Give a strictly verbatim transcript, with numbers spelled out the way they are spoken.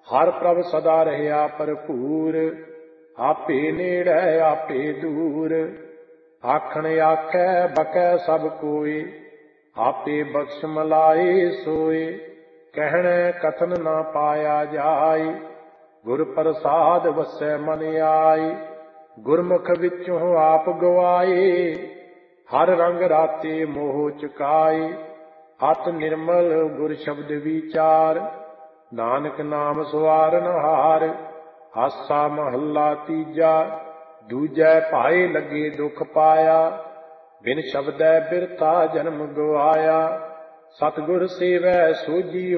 ਹਰ ਪ੍ਰਭ ਸਦਾ ਰਹਿਆ ਭਰਪੂਰ, ਆਪੇ ਨੇੜੈ ਆਪੇ ਦੂਰ। ਆਖਣ ਆਖੈ ਬਕੈ ਸਭ ਕੋਇ, ਆਪੇ ਬਖਸ਼ ਮਲਾਏ ਸੋਏ। ਕਹਿਣੈ ਕਥਨ ਨਾ ਪਾਇਆ ਜਾਇ, ਗੁਰ ਪ੍ਰਸਾਦ ਵਸੈ ਮਨ ਆਈ। ਗੁਰਮੁਖ ਵਿੱਚੋਂ ਆਪ ਗਵਾਏ, ਹਰ ਰੰਗ ਰਾਤੇ ਮੋਹ ਚੁਕਾਏ। ਅਤ ਨਿਰਮਲ ਗੁਰ ਸ਼ਬਦ ਵਿਚਾਰ, ਨਾਨਕ ਨਾਮ ਸਵਾਰਨ ਹਾਰ। ਆਸਾ ਮਹੱਲਾ ਤੀਜਾ, ਦੂਜੈ ਭਾਏ ਲੱਗੇ ਦੁਖ ਪਾਇਆ। ਬਿਨ ਸ਼ਬਦੈ ਬਿਰਥਾ ਜਨਮ ਗਵਾਇਆ, ਸਤਿਗੁਰ ਸੇਵੈ ਸੋਝੀ